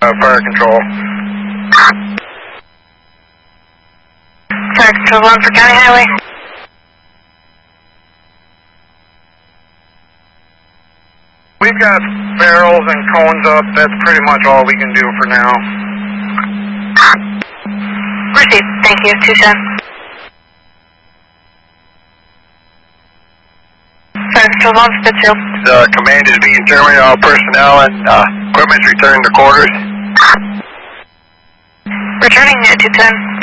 Fire control. Fire control 1 for County Highway. We've got barrels and cones up. That's pretty much all we can do for now. Received. Thank you. 210. Fire control 1 for Pittsfield. Command is being determined. All personnel and equipment return to quarters. Returning at 210.